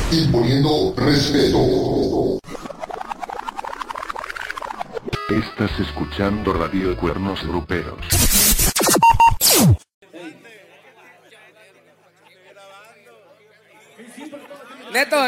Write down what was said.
imponiendo respeto. Estás escuchando Radio Cuernos Gruperos. Neto,